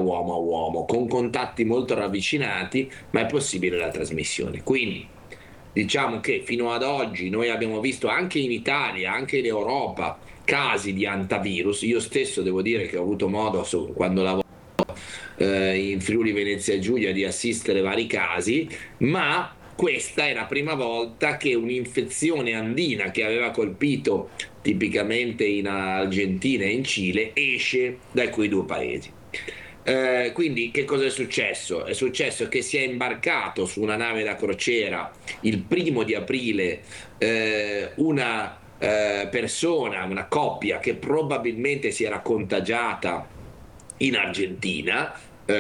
uomo a uomo, con contatti molto ravvicinati, ma è possibile la trasmissione. Quindi diciamo che fino ad oggi noi abbiamo visto anche in Italia, anche in Europa, casi di antivirus. Io stesso devo dire che ho avuto modo, quando lavoro in Friuli Venezia Giulia, di assistere vari casi, ma questa è la prima volta che un'infezione andina che aveva colpito tipicamente in Argentina e in Cile esce da quei due paesi. Quindi che cosa è successo? È successo che si è imbarcato su una nave da crociera il 1° di aprile una persona, una coppia che probabilmente si era contagiata in Argentina.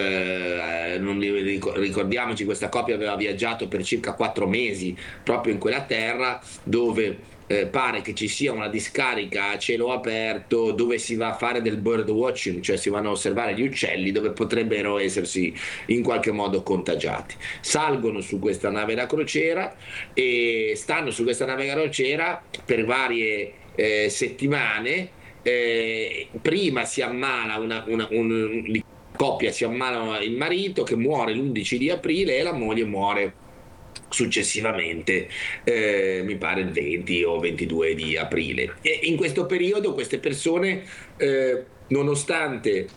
Ricordiamoci, questa coppia aveva viaggiato per circa 4 mesi proprio in quella terra, dove pare che ci sia una discarica a cielo aperto dove si va a fare del bird watching, cioè si vanno a osservare gli uccelli, dove potrebbero essersi in qualche modo contagiati. Salgono su questa nave da crociera e stanno su questa nave da crociera per varie settimane. Prima si ammala coppia, si ammala il marito, che muore l'11 di aprile, e la moglie muore successivamente, mi pare il 20 o 22 di aprile. E in questo periodo queste persone, nonostante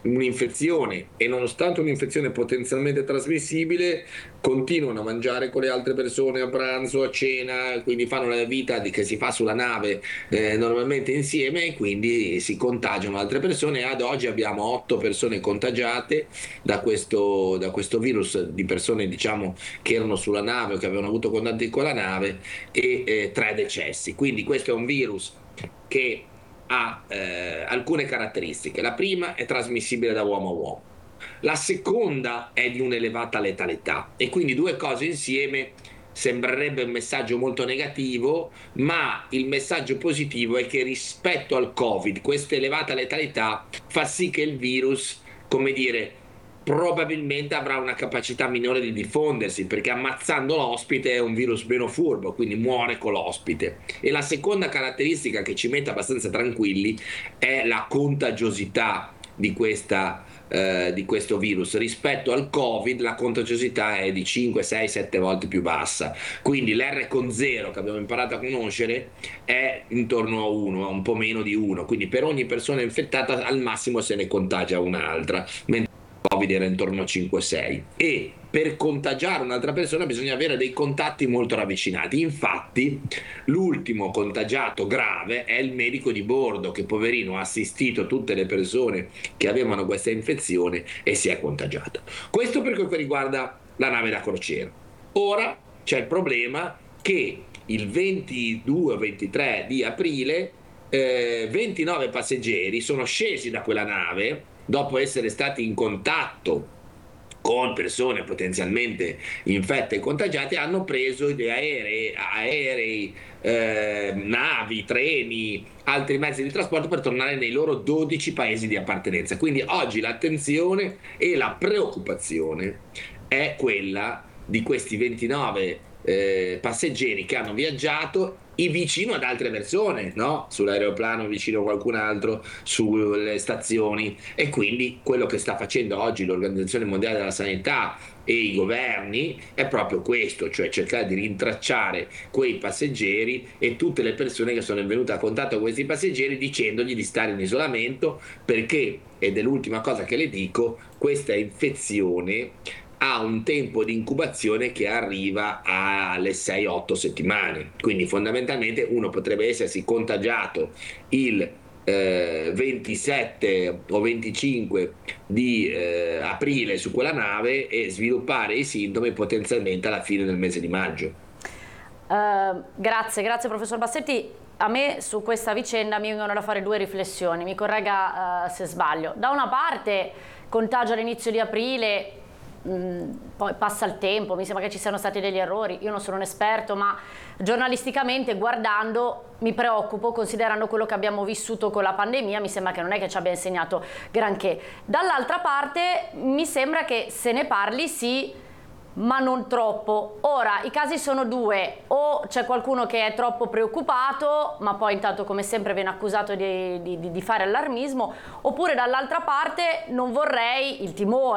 un'infezione potenzialmente trasmissibile, continuano a mangiare con le altre persone a pranzo, a cena, quindi fanno la vita che si fa sulla nave normalmente insieme, e quindi si contagiano altre persone. Ad oggi abbiamo 8 persone contagiate da questo virus, di persone, diciamo, che erano sulla nave o che avevano avuto contatti con la nave, e 3 decessi. Quindi questo è un virus che ha alcune caratteristiche. La prima è trasmissibile da uomo a uomo. La seconda è di un'elevata letalità, e quindi due cose insieme sembrerebbe un messaggio molto negativo, ma il messaggio positivo è che rispetto al Covid questa elevata letalità fa sì che il virus, come dire, probabilmente avrà una capacità minore di diffondersi, perché ammazzando l'ospite è un virus meno furbo, quindi muore con l'ospite. E la seconda caratteristica che ci mette abbastanza tranquilli è la contagiosità di questo virus. Rispetto al Covid la contagiosità è di 5, 6, 7 volte più bassa, quindi l'R con 0 che abbiamo imparato a conoscere è intorno a 1, un po' meno di 1, quindi per ogni persona infettata al massimo se ne contagia un'altra, mentre il Covid era intorno a 5-6. E per contagiare un'altra persona bisogna avere dei contatti molto ravvicinati. Infatti l'ultimo contagiato grave è il medico di bordo, che poverino ha assistito tutte le persone che avevano questa infezione e si è contagiato. Questo per quel che riguarda la nave da crociera. Ora c'è il problema che il 22 o 23 di aprile 29 passeggeri sono scesi da quella nave dopo essere stati in contatto con persone potenzialmente infette e contagiate, hanno preso dei aerei, navi, treni, altri mezzi di trasporto per tornare nei loro 12 paesi di appartenenza. Quindi oggi l'attenzione e la preoccupazione è quella di questi 29 passeggeri che hanno viaggiato vicino ad altre persone, no? Sull'aeroplano, vicino a qualcun altro, sulle stazioni. E quindi quello che sta facendo oggi l'Organizzazione Mondiale della Sanità e i governi è proprio questo, cioè cercare di rintracciare quei passeggeri e tutte le persone che sono venute a contatto con questi passeggeri, dicendogli di stare in isolamento, perché, ed è l'ultima cosa che le dico, questa infezione ha un tempo di incubazione che arriva alle 6-8 settimane. Quindi fondamentalmente uno potrebbe essersi contagiato il 27 o 25 di aprile su quella nave e sviluppare i sintomi potenzialmente alla fine del mese di maggio. Grazie professor Bassetti. A me su questa vicenda mi vengono da fare 2 riflessioni, mi corregga se sbaglio. Da una parte, contagio all'inizio di aprile, poi passa il tempo, mi sembra che ci siano stati degli errori, io non sono un esperto, ma giornalisticamente guardando mi preoccupo, considerando quello che abbiamo vissuto con la pandemia. Mi sembra che non è che ci abbia insegnato granché. Dall'altra parte mi sembra che se ne parli sì, ma non troppo. Ora i casi sono 2: o c'è qualcuno che è troppo preoccupato, ma poi intanto come sempre viene accusato di fare allarmismo, oppure dall'altra parte non vorrei il timore